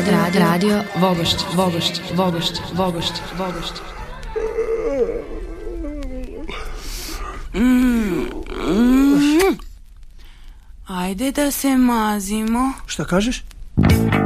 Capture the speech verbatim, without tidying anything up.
Radio, radio, radio Vogošće, Vogošće, Vogošće, Vogošće, Vogošće. Mm, mm. Ajde da se mazimo. Šta kažeš?